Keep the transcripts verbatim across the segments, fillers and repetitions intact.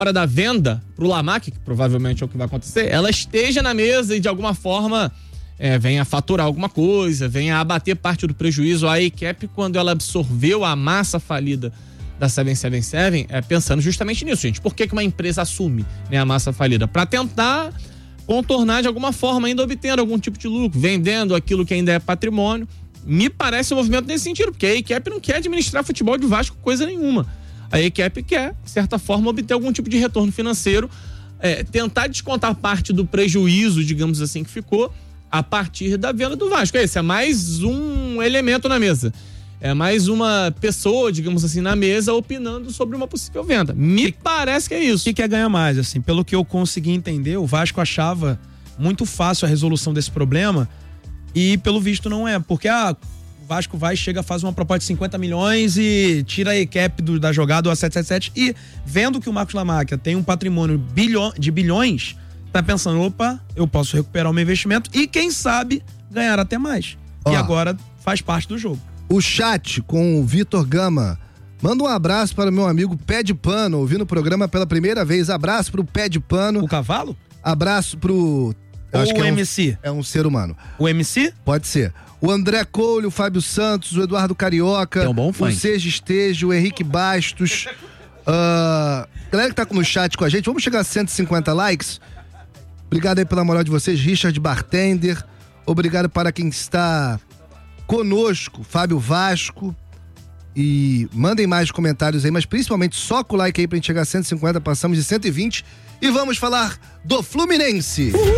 hora da venda pro Lamarck, que provavelmente é o que vai acontecer, ela esteja na mesa e de alguma forma é, venha faturar alguma coisa, venha abater parte do prejuízo. A A C A P, quando ela absorveu a massa falida da sete sete sete, é pensando justamente nisso, gente. Por que que uma empresa assume, né, a massa falida? Para tentar contornar de alguma forma, ainda obtendo algum tipo de lucro, vendendo aquilo que ainda é patrimônio. Me parece um movimento nesse sentido, porque a A C A P não quer administrar futebol de Vasco coisa nenhuma. A A C A P quer, de certa forma, obter algum tipo de retorno financeiro, é, tentar descontar parte do prejuízo, digamos assim, que ficou a partir da venda do Vasco. Esse é mais um elemento na mesa. É mais uma pessoa, digamos assim, na mesa opinando sobre uma possível venda. Me e, parece que é isso. E quer ganhar mais, assim. Pelo que eu consegui entender, o Vasco achava muito fácil a resolução desse problema e, pelo visto, não é. Porque ah, o Vasco vai, chega, faz uma proposta de cinquenta milhões e tira a A C A P do, da jogada do A sete sete sete e, vendo que o Marcos Lamarck tem um patrimônio bilhão, de bilhões, tá pensando, opa, eu posso recuperar o meu investimento e, quem sabe, ganhar até mais. Ó, e agora faz parte do jogo. O chat com o Vitor Gama. Manda um abraço para o meu amigo Pé de Pano, ouvindo o programa pela primeira vez. Abraço pro Pé de Pano. O cavalo? Abraço pro... Ou acho que o é um, M C? É um ser humano. O M C? Pode ser. O André Coelho, o Fábio Santos, o Eduardo Carioca, um bom o Seja Estejo, o Henrique Bastos. Uh, galera que tá no chat com a gente, vamos chegar a cento e cinquenta likes. Obrigado aí pela moral de vocês. Richard Bartender. Obrigado para quem está conosco, Fábio Vasco. E mandem mais comentários aí, mas principalmente só com o like aí pra gente chegar a cento e cinquenta, passamos de cento e vinte. E vamos falar do Fluminense. Uhul!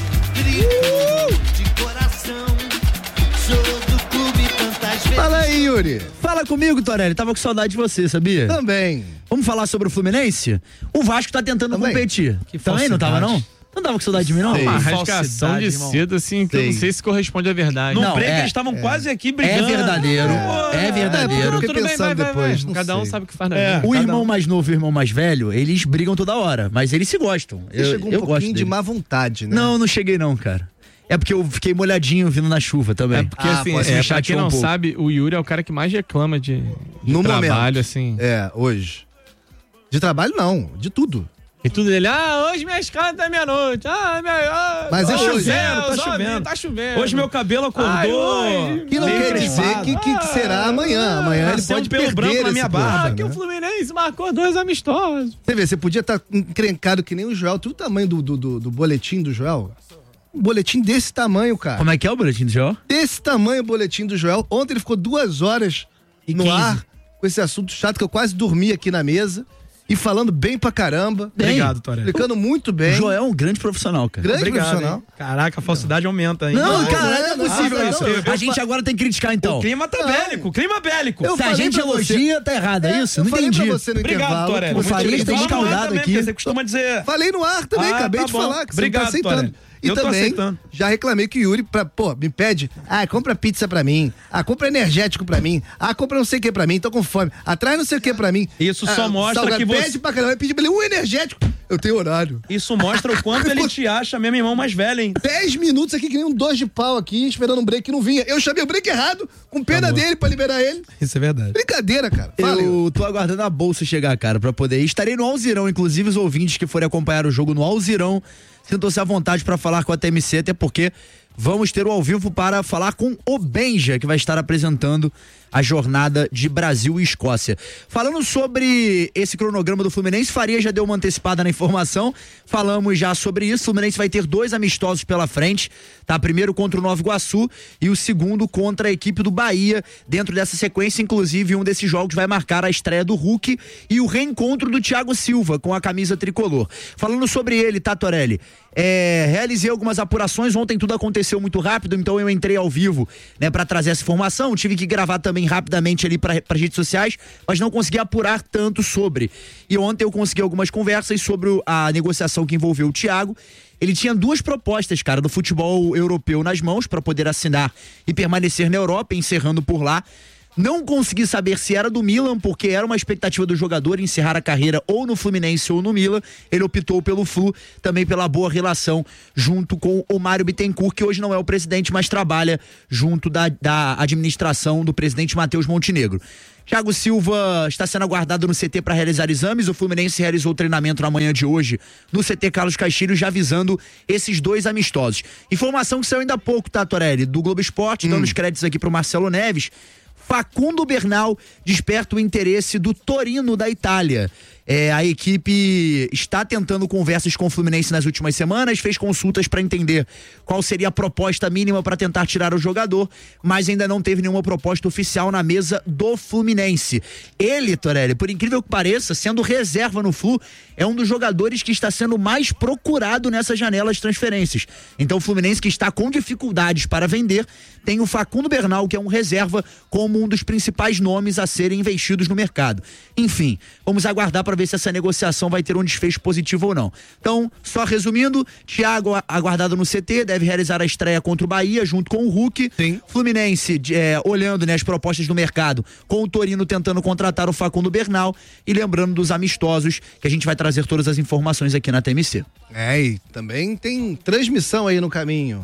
Uhul! De coração, sou do clube tantas vezes. Fala aí, Yuri. Fala comigo, Torelli. Tava com saudade de você, sabia? Também. Vamos falar sobre o Fluminense? O Vasco tá tentando Também. competir. Que Também não tava, não? Não tava com saudade de mim, não? Uma Falsidade, rasgação de irmão. cedo, assim, que eu não Sei. sei se corresponde à verdade. No Não, break é- eles estavam é. quase aqui É brigando. verdadeiro. Pô, É verdadeiro. eu fiquei Tudo bem, pensando vai, vai, depois, vai. não Cada um sei. sabe o que faz na É. vida. O Cada irmão um. mais novo e o irmão mais velho, eles brigam toda hora, mas eles se gostam. Você Eu, chegou um eu gosto pouquinho de deles. má vontade, né? Não, não cheguei não, cara. É porque eu fiquei molhadinho vindo na chuva também. É porque, Ah, assim, pode é, me pra quem chateou um não pouco. sabe, o Yuri é o cara que mais reclama de, de No trabalho, momento. assim. É, hoje. De trabalho, não. De tudo. E tudo dele, ah, hoje minha escala tá meia-noite. Ah, minha. Ah, Mas tá é hoje. chovendo, Tá só chovendo. vi, Tá chovendo. Hoje meu cabelo acordou. Ai, hoje. Que não meio quer dizer crespado. que, que será amanhã. Amanhã ele Nasceu pode um pelo perder branco na esse minha posto, barba. Ah, que né? o Fluminense marcou dois amistosos. Você vê, você podia estar encrencado que nem o Joel. Tudo o tamanho do, do, do, do boletim do Joel. Um boletim desse tamanho, cara. Como é que é o boletim do Joel? Desse tamanho o boletim do Joel. Ontem ele ficou duas horas E no quinze. ar com esse assunto chato que eu quase dormi aqui na mesa. E falando bem pra caramba. Bem. Obrigado, Torelli. Explicando muito bem. O Joel é um grande profissional, cara. Grande Obrigado, profissional. hein? Caraca, a falsidade aumenta, hein? Não, Não, cara, não não é, é não, possível não, isso. não, eu A gente agora tem que criticar, então. O clima tá Não. bélico, o clima bélico. Eu Se a falei gente pra você- elogia, tá errado, é isso? Eu Não falei entendi. pra você no Obrigado, intervalo. Torelli. que O Farias muito tem bem. escaldado Fala também, aqui. porque Você costuma dizer... Falei no ar também, Ah, acabei tá de bom. falar que Obrigado, você não tá aceitando. Torelli. E Eu tô também, aceitando. já reclamei que o Yuri, pra, pô, me pede, ah, compra pizza pra mim, ah, compra energético pra mim, ah, compra não sei o que pra mim, tô com fome, atrás não sei o que pra mim. Isso só Ah, mostra salgado, que você- Pede pra caramba, pedi pra ele um energético, eu tenho horário. Isso mostra o quanto ele te acha mesmo irmão mais velho, hein? Dez minutos aqui, que nem um dois de pau aqui, esperando um break que não vinha. Eu chamei o break errado, com pena Tá bom. dele pra liberar ele. Isso é verdade. Brincadeira, cara. Fala, Yuri. Eu tô aguardando a bolsa chegar, cara, pra poder ir. Estarei no Alzirão, inclusive os ouvintes que forem acompanhar o jogo no Alzirão, sintam-se à vontade pra falar com a T M C, até porque vamos ter o ao vivo para falar com o Benja, que vai estar apresentando a jornada de Brasil e Escócia. Falando sobre esse cronograma do Fluminense, Faria já deu uma antecipada na informação, falamos já sobre isso. O Fluminense vai ter dois amistosos pela frente, tá? Primeiro contra o Nova Iguaçu e o segundo contra a equipe do Bahia. Dentro dessa sequência, inclusive, um desses jogos vai marcar a estreia do Hulk e o reencontro do Thiago Silva com a camisa tricolor. Falando sobre ele, tá, Torelli? É, realizei algumas apurações, ontem tudo aconteceu muito rápido, então eu entrei ao vivo, né, pra trazer essa informação, tive que gravar também rapidamente ali para as redes sociais, mas não consegui apurar tanto sobre. E ontem eu consegui algumas conversas sobre a negociação que envolveu o Thiago. Ele tinha duas propostas, cara, do futebol europeu nas mãos para poder assinar e permanecer na Europa, encerrando por lá. Não consegui saber se era do Milan, porque era uma expectativa do jogador encerrar a carreira ou no Fluminense ou no Milan. Ele optou pelo Flu, também pela boa relação junto com o Mário Bittencourt, que hoje não é o presidente, mas trabalha junto da, da administração do presidente Matheus Montenegro. Thiago Silva está sendo aguardado no C T para realizar exames. O Fluminense realizou o treinamento na manhã de hoje no C T Carlos Castilho, já avisando esses dois amistosos. Informação que saiu ainda há pouco, tá, Torelli? Do Globo Esporte, hum. dando os créditos aqui pro Marcelo Neves. Facundo Bernal desperta o interesse do Torino da Itália. É, a equipe está tentando conversas com o Fluminense nas últimas semanas, fez consultas para entender qual seria a proposta mínima para tentar tirar o jogador, mas ainda não teve nenhuma proposta oficial na mesa do Fluminense. Ele, Torelli, por incrível que pareça, sendo reserva no Flu, é um dos jogadores que está sendo mais procurado nessa janela de transferências. Então o Fluminense, que está com dificuldades para vender, tem o Facundo Bernal, que é um reserva, como um dos principais nomes a serem investidos no mercado. Enfim, vamos aguardar para ver se essa negociação vai ter um desfecho positivo ou não. Então, só resumindo, Thiago aguardado no C T, deve realizar a estreia contra o Bahia, junto com o Hulk. Sim. Fluminense é, olhando, né, as propostas do mercado, com o Torino tentando contratar o Facundo Bernal, e lembrando dos amistosos, que a gente vai trazer todas as informações aqui na T M C. É, e também tem transmissão aí no caminho.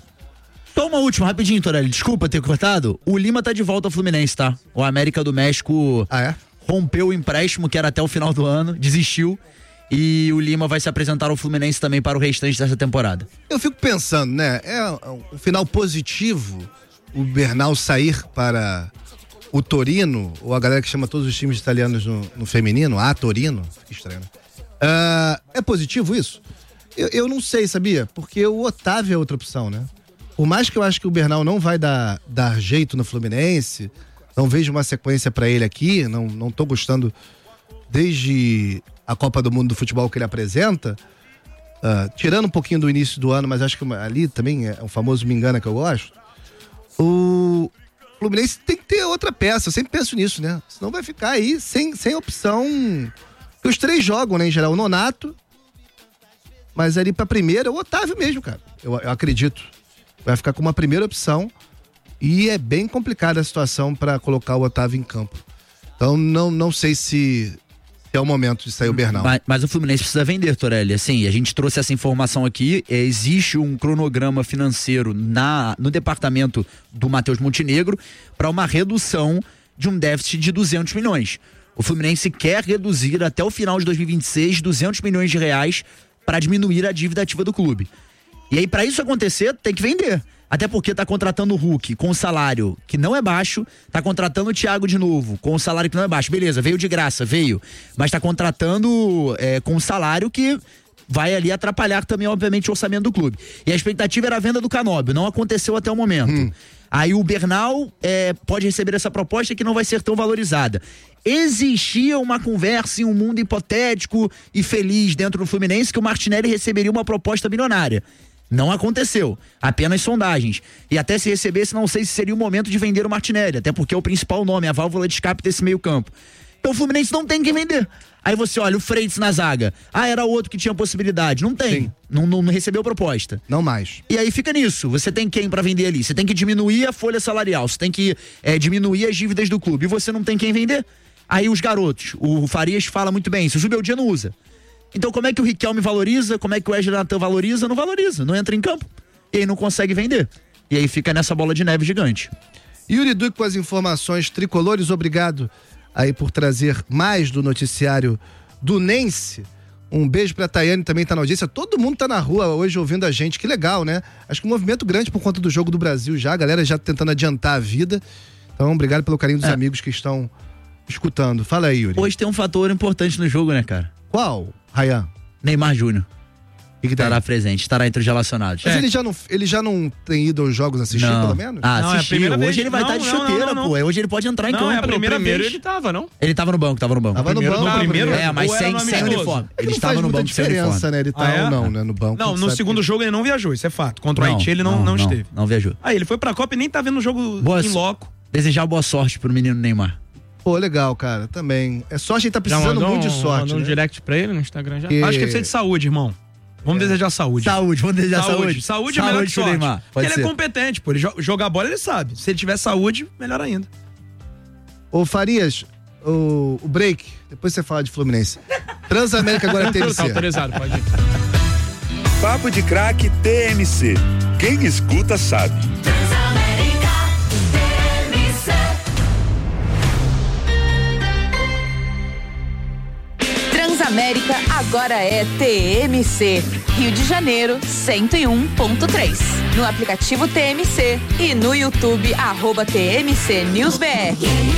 Só uma última, rapidinho, Torelli, desculpa ter cortado. O Lima tá de volta ao Fluminense, tá? O América do México ah, é? rompeu o empréstimo, que era até o final do ano, desistiu, e o Lima vai se apresentar ao Fluminense também para o restante dessa temporada. Eu fico pensando, né, é um final positivo o Bernal sair para o Torino, ou a galera que chama todos os times italianos no, no feminino, a Torino, que estranho, né? Uh, é positivo isso? Eu, eu não sei, sabia? Porque o Otávio é outra opção, né? Por mais que eu acho que o Bernal não vai dar, dar jeito no Fluminense, não vejo uma sequência pra ele aqui, não, não tô gostando desde a Copa do Mundo do Futebol que ele apresenta, uh, tirando um pouquinho do início do ano, mas acho que ali também é um famoso me engana que eu gosto, o Fluminense tem que ter outra peça, eu sempre penso nisso, né? Senão vai ficar aí sem, sem opção. Os três jogam, né, em geral, o Nonato, mas ali pra primeira, o Otávio mesmo, cara, eu, eu acredito. Vai ficar com uma primeira opção e é bem complicada a situação para colocar o Otávio em campo. Então não, não sei se, se é o momento de sair o Bernal. Mas, mas o Fluminense precisa vender, Torelli. Assim, a gente trouxe essa informação aqui. É, existe um cronograma financeiro na, no departamento do Matheus Montenegro para uma redução de um déficit de duzentos milhões. O Fluminense quer reduzir até o final de dois mil e vinte e seis duzentos milhões de reais para diminuir a dívida ativa do clube. E aí, pra isso acontecer, tem que vender. Até porque tá contratando o Hulk com um salário que não é baixo, tá contratando o Thiago de novo com um salário que não é baixo. Beleza, veio de graça, veio. Mas tá contratando é, com um salário que vai ali atrapalhar também, obviamente, o orçamento do clube. E a expectativa era a venda do Canóbio, não aconteceu até o momento. Hum. Aí o Bernal é, pode receber essa proposta que não vai ser tão valorizada. Existia uma conversa em um mundo hipotético e feliz dentro do Fluminense que o Martinelli receberia uma proposta milionária. Não aconteceu, apenas sondagens. E até se recebesse, não sei se seria o momento de vender o Martinelli, até porque é o principal nome, a válvula de escape desse meio campo. Então o Fluminense não tem quem vender. Aí você olha, o Freitas na zaga. Ah, era outro que tinha possibilidade. Não tem, não, não, não recebeu proposta. Não mais. E aí fica nisso, você tem quem pra vender ali? Você tem que diminuir a folha salarial, você tem que é, diminuir as dívidas do clube, e você não tem quem vender. Aí os garotos, o Farias fala muito bem, se o Zubeldia não usa. Então como é que o Riquelme valoriza, como é que o Wesley Natan valoriza? Não valoriza, não entra em campo. E aí não consegue vender. E aí fica nessa bola de neve gigante. Yuri Duque com as informações tricolores, obrigado aí por trazer mais do noticiário do Nense. Um beijo pra Tayane, também tá na audiência. Todo mundo tá na rua hoje ouvindo a gente, que legal, né? Acho que um movimento grande por conta do Jogo do Brasil já, a galera já tentando adiantar a vida. Então, obrigado pelo carinho dos é. amigos que estão escutando. Fala aí, Yuri. Hoje tem um fator importante no jogo, né, cara? Qual, Rayan? Neymar Júnior. Que que estará tem? presente, estará entre os relacionados. Mas é. ele, já não, ele já não tem ido aos jogos assistir, não. pelo menos? Ah, não, assistir. é Hoje vez. ele vai não, estar de não, chuteira, não, não, pô. Hoje ele pode entrar em não, campo. é a primeira primeiro vez. ele tava, não? Ele tava no banco, tava no banco. Tava no primeiro, banco. no primeiro? É, mas Ou era sem, no sem amistoso? uniforme. Ele Não estava faz no muita banco sem diferença, uniforme. né? Ele tá Ah, é? ou não, né? No banco. Não, no sabe segundo que... jogo ele não viajou, isso é fato. Contra o Haiti ele não, não, não esteve. Não viajou. Aí ele foi pra Copa e nem tá vendo o jogo Boa, em loco. Desejar boa sorte pro menino Neymar. Pô, legal, cara, também. É sorte, ele tá Já precisando mandou muito de um, sorte, mandou um né? direct pra ele no Instagram já. Que- Acho que precisa de saúde, irmão. Vamos É. desejar saúde. Saúde, vamos desejar saúde. Saúde, saúde é melhor que pro sorte. Neymar. Porque Pode ele ser. é competente, pô. Ele jo- jogar bola ele sabe. Se ele tiver saúde, melhor ainda. Ô, Farias, o, o break, depois você fala de Fluminense. Transamérica agora é T M C. Tá autorizado, pode ir. Papo de Craque T M C. Quem escuta sabe. Transamérica T M C. Transamérica agora é T M C. Rio de Janeiro, cento e um ponto três. No aplicativo T M C e no YouTube, arroba T M C News B R.